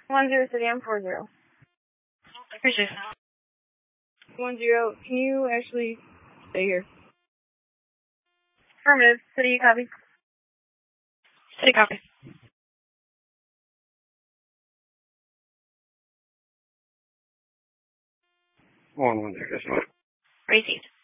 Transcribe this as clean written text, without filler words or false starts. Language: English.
10 City, I'm 40. Appreciate it. 10, can you actually stay here? Affirmative. City, copy. City, copy. 110, that's fine. Received.